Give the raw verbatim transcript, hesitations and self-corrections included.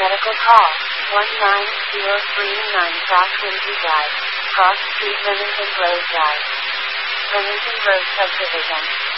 Medical call, one nine zero three nine South Quincy Drive, Cross Street, Remington Grove Drive. Remington Grove Subdivision.